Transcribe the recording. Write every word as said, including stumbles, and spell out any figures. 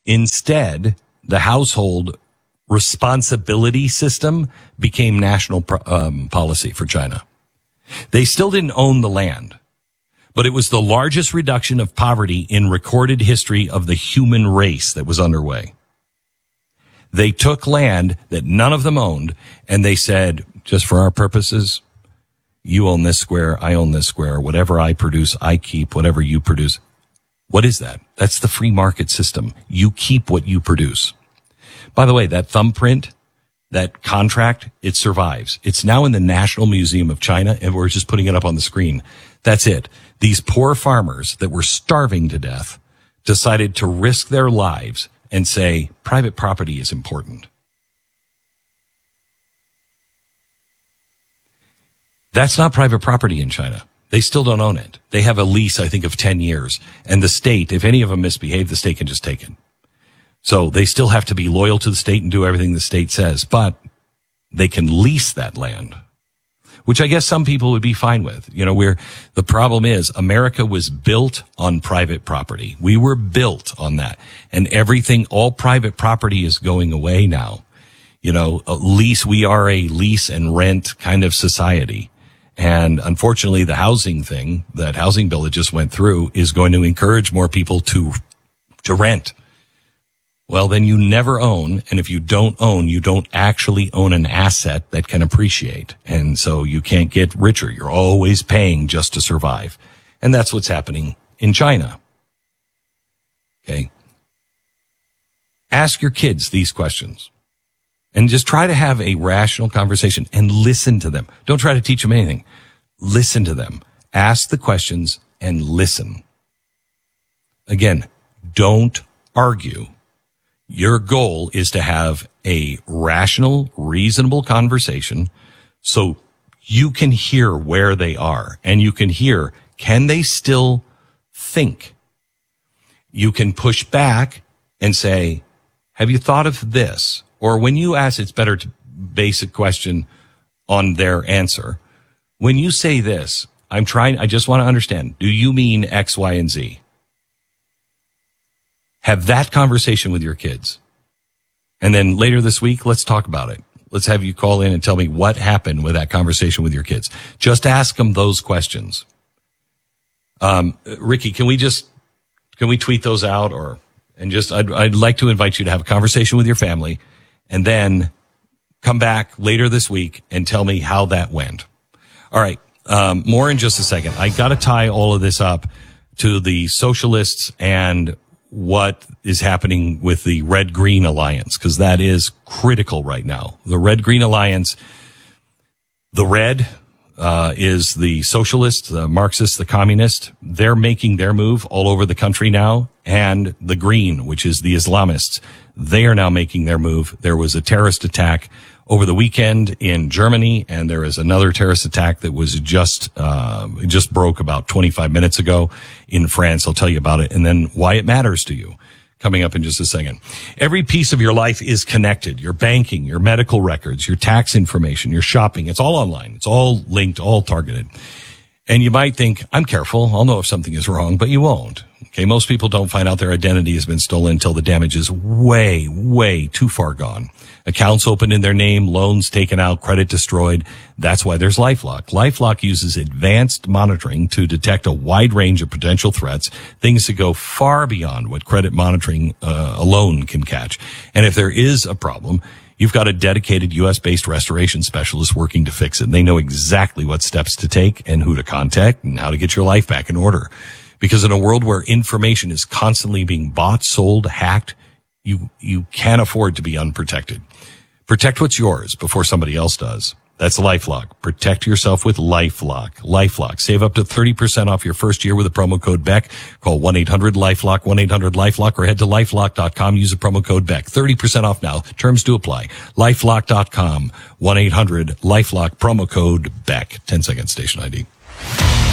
Instead, the household responsibility system became national um, policy for China. They still didn't own the land, but it was the largest reduction of poverty in recorded history of the human race that was underway. They took land that none of them owned, and they said, just for our purposes, you own this square, I own this square, whatever I produce, I keep, whatever you produce. What is that? That's the free market system. You keep what you produce. By the way, that thumbprint, that contract, it survives. It's now in the National Museum of China, and we're just putting it up on the screen. That's it. These poor farmers that were starving to death decided to risk their lives and say, private property is important. That's not private property in China. They still don't own it. They have a lease, I think, of ten years. And the state, if any of them misbehave, the state can just take it. So they still have to be loyal to the state and do everything the state says, but they can lease that land, which I guess some people would be fine with. You know, where the problem is America was built on private property. We were built on that, and everything, all private property is going away now. You know, at least we are a lease and rent kind of society. And unfortunately, the housing thing, that housing bill that just went through, is going to encourage more people to, to rent. Well, then you never own, and if you don't own, you don't actually own an asset that can appreciate. And so you can't get richer. You're always paying just to survive. And that's what's happening in China. Okay. Ask your kids these questions. And just try to have a rational conversation and listen to them. Don't try to teach them anything. Listen to them. Ask the questions and listen. Again, don't argue. Your goal is to have a rational, reasonable conversation so you can hear where they are, and you can hear, can they still think? You can push back and say, have you thought of this? Or when you ask, it's better to base a question on their answer. When you say this, I'm trying, I just want to understand, do you mean X, Y, and Z? Have that conversation with your kids. And then later this week, let's talk about it. Let's have you call in and tell me what happened with that conversation with your kids. Just ask them those questions. Um, Ricky, can we just, can we tweet those out, or, and just, I'd, I'd like to invite you to have a conversation with your family and then come back later this week and tell me how that went. All right. Um, more in just a second. I got to tie all of this up to the socialists and what is happening with the Red-Green Alliance, because that is critical right now. The Red-Green Alliance, the red uh, is the socialist, the Marxist, the communist. They're making their move all over the country now. And the green, which is the Islamists, they are now making their move. There was a terrorist attack over the weekend in Germany, and there is another terrorist attack that was just uh, just broke about twenty-five minutes ago in France. I'll tell you about it, and then why it matters to you coming up in just a second. Every piece of your life is connected. Your banking, your medical records, your tax information, your shopping. It's all online. It's all linked, all targeted. And you might think, I'm careful. I'll know if something is wrong, but you won't. Okay, most people don't find out their identity has been stolen until the damage is way, way too far gone. Accounts opened in their name, loans taken out, credit destroyed. That's why there's LifeLock. LifeLock uses advanced monitoring to detect a wide range of potential threats, things that go far beyond what credit monitoring uh, alone can catch. And if there is a problem, you've got a dedicated U S-based restoration specialist working to fix it. And they know exactly what steps to take and who to contact and how to get your life back in order. Because in a world where information is constantly being bought, sold, hacked, you you can't afford to be unprotected. Protect what's yours before somebody else does. That's LifeLock. Protect yourself with LifeLock. LifeLock. Save up to thirty percent off your first year with the promo code Beck. Call one eight hundred LifeLock, one eight hundred LifeLock, or head to lifelock dot com. Use the promo code Beck. thirty percent off now. Terms do apply. lifelock dot com, one eight hundred LifeLock, promo code Beck. ten seconds, station I D.